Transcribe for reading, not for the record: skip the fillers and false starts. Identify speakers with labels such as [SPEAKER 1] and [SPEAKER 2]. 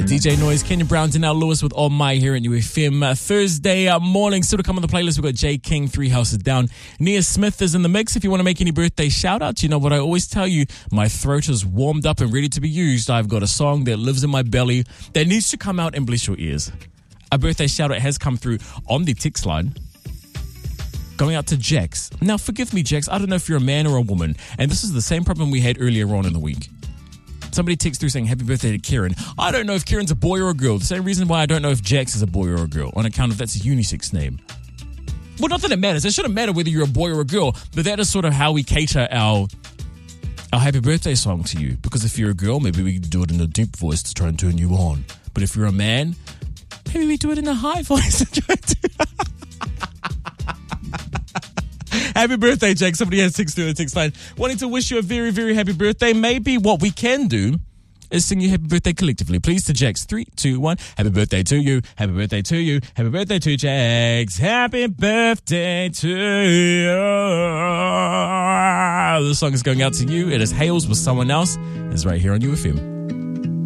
[SPEAKER 1] DJ Noise, Kenya Brown, Danelle Lewis with All My here at UFM. Thursday morning, still to come on the playlist. We've got Jay King, Three Houses Down. Nia Smith is in the mix. If you want to make any birthday shout-outs, you know what I always tell you, my throat is warmed up and ready to be used. I've got a song that lives in my belly that needs to come out and bless your ears. A birthday shout-out has come through on the text line. Going out to Jax. Now, forgive me, Jax, I don't know if you're a man or a woman, and this is the same problem we had earlier on in the week. Somebody texted through saying, happy birthday to Kieran. I don't know if Kieran's a boy or a girl. The same reason why I don't know if Jax is a boy or a girl, on account of that's a unisex name. Well, not that it matters. It shouldn't matter whether you're a boy or a girl, but that is sort of how we cater our happy birthday song to you. Because if you're a girl, maybe we do it in a deep voice to try and turn you on. But if you're a man, maybe we do it in a high voice to try to... Happy birthday, Jake. Somebody has text through the text line wanting to wish you a very, very happy birthday. Maybe what we can do is sing you happy birthday collectively. Please to Jax. 3, 2, 1. Happy birthday to you. Happy birthday to you. Happy birthday to Jax. Happy birthday to you. The song is going out to you. It is Hales with Someone Else. It's right here on UFM.